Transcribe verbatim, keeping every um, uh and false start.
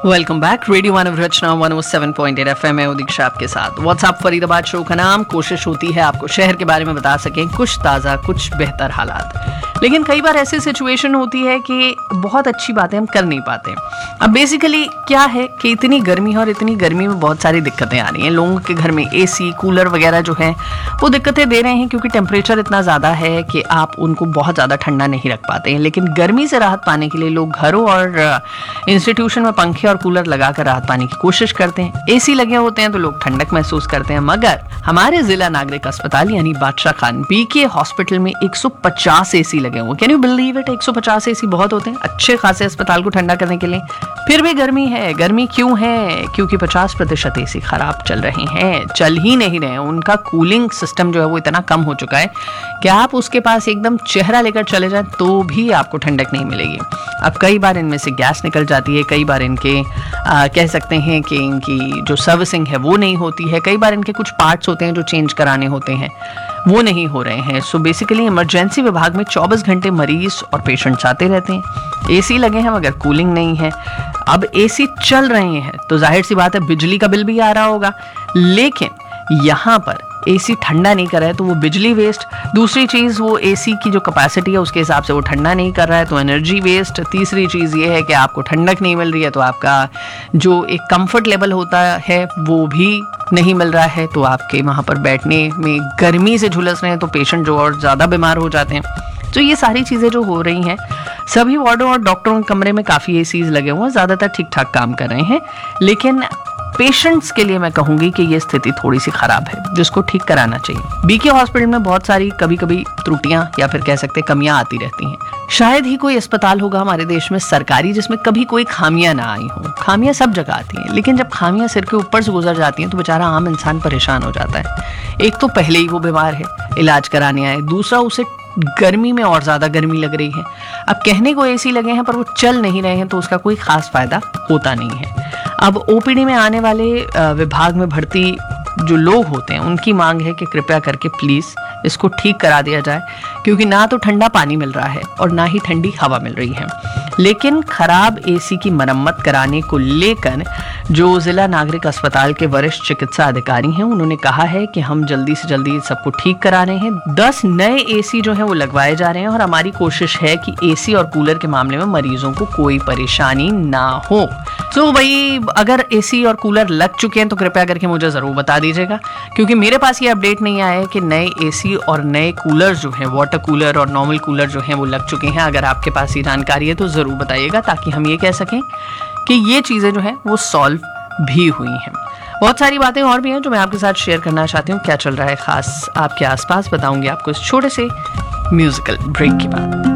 Welcome back. Radio मानव रचना one O seven point eight F M है दीक्षा आपके साथ। WhatsApp Faridabad show का नाम। कोशिश होती है आपको शहर के बारे में बता सकें, कुछ ताज़ा कुछ बेहतर हालात। लेकिन कई बार ऐसी सिचुएशन होती है कि बहुत अच्छी बातें हम कर नहीं पाते। अब बेसिकली क्या है कि इतनी गर्मी है और इतनी गर्मी में बहुत सारी दिक्कतें आ रही हैं। लोगों के घर में एसी कूलर वगैरह जो हैं वो दिक्कतें दे रहे हैं क्योंकि टेम्परेचर इतना ज़्यादा है कि आप उनको बहुत ज़्यादा ठंडा नहीं रख पाते हैं। लेकिन गर्मी से राहत पाने के लिए लोग घरों और इंस्टीट्यूशन में पंखे और कूलर लगाकर राहत पाने की कोशिश करते हैं। एसी लगे होते हैं तो लोग ठंडक महसूस करते हैं। मगर हमारे जिला नागरिक अस्पताल यानी बादशाह खान बीके हॉस्पिटल में एक सौ पचास एसी लगे हुए। Can you believe it? एक सौ पचास एसी बहुत होते हैं अच्छे खासे अस्पताल को ठंडा करने के लिए। फिर भी गर्मी है। गर्मी क्यों है? क्योंकि पचास प्रतिशत एसी खराब चल रहे हैं, चल ही नहीं रहे हैं। उनका कूलिंग सिस्टम जो है वो इतना कम हो चुका है कि आप उसके पास एकदम चेहरा लेकर चले जाएं तो भी आपको ठंडक नहीं मिलेगी। अब कई बार इनमें से गैस निकल जाती है, कई बार इनके आ, कह सकते हैं कि इनकी जो सर्विसिंग है वो नहीं होती है, कई बार इनके कुछ पार्ट्स होते हैं जो चेंज कराने होते हैं वो नहीं हो रहे हैं। सो बेसिकली इमरजेंसी विभाग में चौबीस घंटे मरीज और पेशेंट्स आते रहते हैं। एसी लगे हैं मगर कूलिंग नहीं है। अब एसी चल रहे हैं तो जाहिर सी बात है बिजली का बिल भी आ रहा होगा, लेकिन यहाँ पर एसी ठंडा नहीं कर रहा है तो वो बिजली वेस्ट। दूसरी चीज़, वो एसी की जो कैपेसिटी है उसके हिसाब से वो ठंडा नहीं कर रहा है तो एनर्जी वेस्ट। तीसरी चीज़ ये है कि आपको ठंडक नहीं मिल रही है तो आपका जो एक कंफर्ट लेवल होता है वो भी नहीं मिल रहा है, तो आपके वहाँ पर बैठने में गर्मी से झुलस रहे हैं तो पेशेंट जो और ज़्यादा बीमार हो जाते हैं। तो ये सारी चीज़ें जो हो रही हैं, सभी वार्डों और डॉक्टरों के कमरे में काफ़ी एसीज लगे हुए हैं, ज़्यादातर ठीक ठाक काम कर रहे हैं। लेकिन पेशेंट्स के लिए मैं कहूँगी कि ये स्थिति थोड़ी सी खराब है जिसको ठीक कराना चाहिए। बीके हॉस्पिटल में बहुत सारी कभी कभी त्रुटियां या फिर कह सकते कमियां आती रहती हैं। शायद ही कोई अस्पताल होगा हमारे देश में सरकारी जिसमें कभी कोई खामियां ना आई हो। खामियां सब जगह आती हैं, लेकिन जब खामियां सिर के ऊपर से गुजर जाती हैं तो बेचारा आम इंसान परेशान हो जाता है। एक तो पहले ही वो बीमार है, इलाज कराने आए, दूसरा उसे गर्मी में और ज़्यादा गर्मी लग रही है। अब कहने को एसी लगे हैं पर वो चल नहीं रहे हैं तो उसका कोई खास फायदा होता नहीं है। अब ओपीडी में आने वाले विभाग में भर्ती जो लोग होते हैं उनकी मांग है कि कृपया करके प्लीज़ इसको ठीक करा दिया जाए, क्योंकि ना तो ठंडा पानी मिल रहा है और ना ही ठंडी हवा मिल रही है। लेकिन खराब एसी की मरम्मत कराने को लेकर जो जिला नागरिक अस्पताल के वरिष्ठ चिकित्सा अधिकारी हैं उन्होंने कहा है कि हम जल्दी से जल्दी सबको ठीक करा रहे हैं। दस नए एसी जो हैं वो लगवाए जा रहे हैं और हमारी कोशिश है कि एसी और कूलर के मामले में मरीजों को कोई परेशानी ना हो। तो भाई अगर एसी और कूलर लग चुके हैं तो कृपया करके मुझे ज़रूर बता दीजिएगा, क्योंकि मेरे पास ये अपडेट नहीं आया है कि नए एसी और नए कूलर जो हैं, वाटर कूलर और नॉर्मल कूलर जो हैं वो लग चुके हैं। अगर आपके पास ये जानकारी है तो ज़रूर बताइएगा ताकि हम ये कह सकें कि ये चीज़ें जो हैं वो सॉल्व भी हुई हैं। बहुत सारी बातें और भी हैं जो मैं आपके साथ शेयर करना चाहती हूँ। क्या चल रहा है खास आपके आसपास बताऊंगी आपको इस छोटे से म्यूजिकल ब्रेक के बाद।